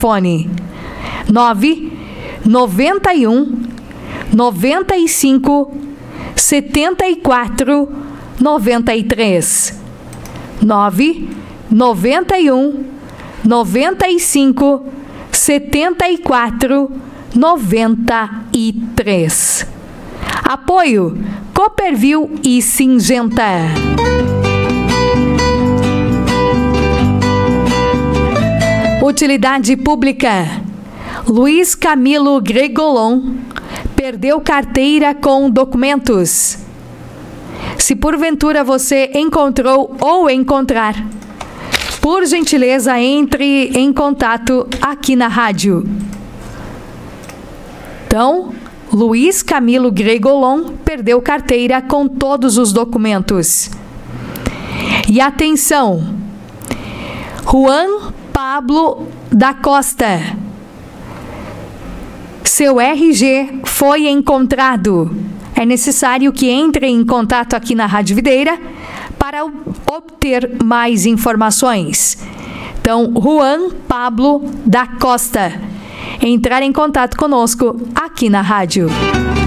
Fone 991 95 74 93 991 95 74 93. Apoio Cooperville e Singenta. Utilidade pública. Luiz Camilo Gregolon perdeu carteira com documentos. Se porventura você encontrou ou encontrar, por gentileza, entre em contato aqui na rádio. Então, Luiz Camilo Gregolon perdeu carteira com todos os documentos. E atenção, Juan Pablo da Costa, seu RG foi encontrado. É necessário que entre em contato aqui na Rádio Videira para obter mais informações. Então, Juan Pablo da Costa, entrar em contato conosco aqui na rádio.